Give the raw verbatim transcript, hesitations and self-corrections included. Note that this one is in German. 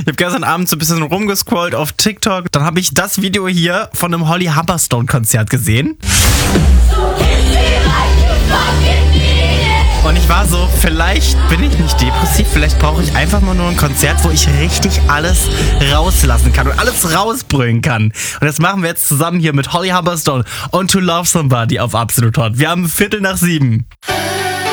habe gestern Abend so ein bisschen rumgescrollt auf TikTok. Dann habe ich das Video hier von einem Holly Humberstone-Konzert gesehen. Und ich war so, vielleicht bin ich nicht depressiv, vielleicht brauche ich einfach mal nur ein Konzert, wo ich richtig alles rauslassen kann und alles rausbrüllen kann. Und das machen wir jetzt zusammen hier mit Holly Humberstone und To Love Somebody auf Absolut Hot. Wir haben Viertel nach sieben.